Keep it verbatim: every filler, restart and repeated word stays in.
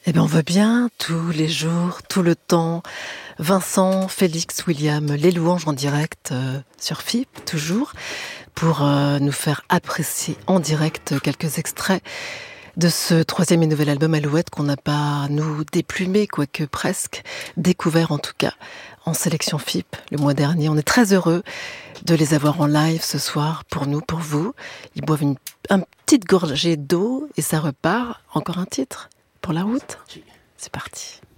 Eh bien, on veut bien, tous les jours, tout le temps. Vincent, Félix, William, les louanges en direct euh, sur F I P, toujours, pour euh, nous faire apprécier en direct quelques extraits de ce troisième et nouvel album Alouette qu'on n'a pas, nous, déplumé, quoique presque, découvert en tout cas, en sélection F I P le mois dernier. On est très heureux de les avoir en live ce soir, pour nous, pour vous. Ils boivent une, une petite gorgée d'eau et ça repart. Encore un titre pour la route. C'est parti.